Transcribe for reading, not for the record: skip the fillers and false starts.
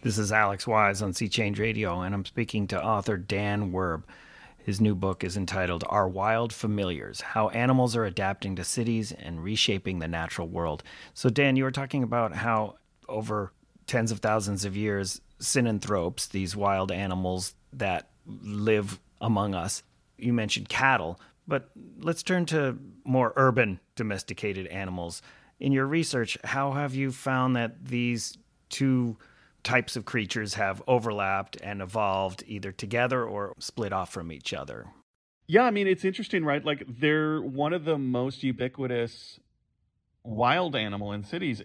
This is Alex Wise on Sea Change Radio, and I'm speaking to author Dan Werb. His new book is entitled Our Wild Familiars: How Animals Are Adapting to Cities and Reshaping the Natural World. So, Dan, you were talking about how over tens of thousands of years, synanthropes, these wild animals that live among us, you mentioned cattle, but let's turn to more urban domesticated animals. In your research, how have you found that these two types of creatures have overlapped and evolved either together or split off from each other? Yeah, I mean, it's interesting, right? Like, they're one of the most ubiquitous wild animal in cities.